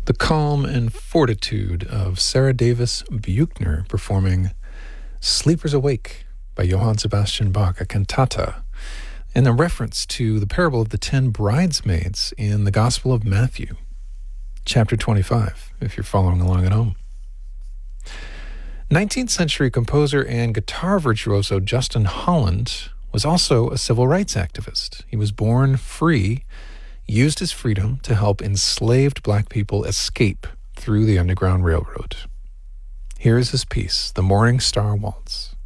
the calm and fortitude of Sarah Davis Buchner performing Sleepers Awake by Johann Sebastian Bach, a cantata, and a reference to the parable of the 10 bridesmaids in the Gospel of Matthew, chapter 25, if you're following along at home. 19th century composer and guitar virtuoso Justin Holland was also a civil rights activist. He was born free, used his freedom to help enslaved black people escape through the Underground Railroad. Here is his piece, The Morning Star Waltz.